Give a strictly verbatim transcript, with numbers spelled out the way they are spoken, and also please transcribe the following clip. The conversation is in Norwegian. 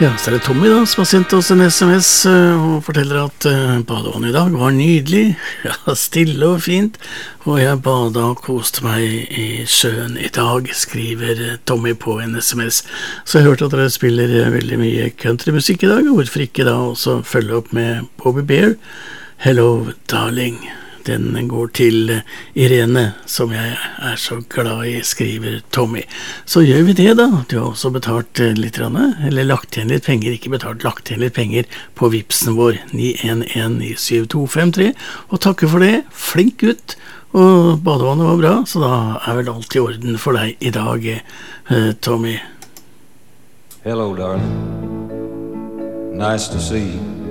Ja, så er det Tommy da, som har sendt oss en sms uh, og forteller at uh, badevannet i dag var nydelig, ja, stille og fint, og jeg bada og koste meg i sjøen i dag, skriver uh, Tommy på en sms. Så jeg hørte at dere spiller uh, veldig mye countrymusikk i dag, og hvorfor ikke da også følge opp med Bobby Bear, Hello Darling. Den går til Irene, som jeg er så glad i, skriver Tommy. Så gjør vi det da. Du har også betalt litt, eller lagt igjen litt penger, ikke betalt, lagt igjen litt penger på Vipsen vår, ni en en ni syv to fem tre, og takker for det. Flink gutt, og badevannet var bra, så da er vel alt i orden for deg i dag, eh, Tommy. Hello, darling. Nice to see you.